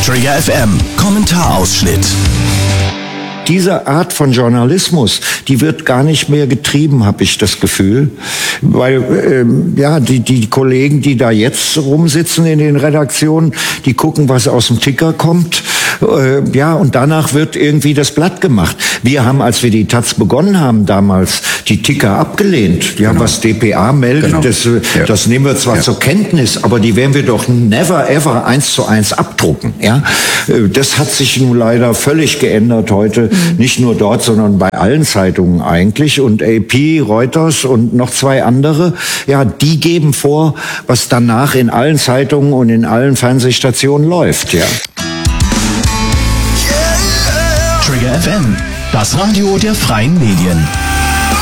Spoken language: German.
Trigger FM Kommentarausschnitt. Diese Art von Journalismus, die wird gar nicht mehr getrieben, habe ich das Gefühl. Weil die Kollegen, die da jetzt rumsitzen in den Redaktionen, die gucken, was aus dem Ticker kommt. Und danach wird irgendwie das Blatt gemacht. Wir haben, als wir die Taz begonnen haben damals, die Ticker abgelehnt. Ja, genau. Was dpa meldet, genau. Das nehmen wir zwar zur Kenntnis, aber die werden wir doch never ever 1:1 abdrucken. Ja, das hat sich nun leider völlig geändert heute. Nicht nur dort, sondern bei allen Zeitungen eigentlich. Und AP, Reuters und noch 2 andere, ja, die geben vor, was danach in allen Zeitungen und in allen Fernsehstationen läuft. Ja. Trigger FM, das Radio der freien Medien.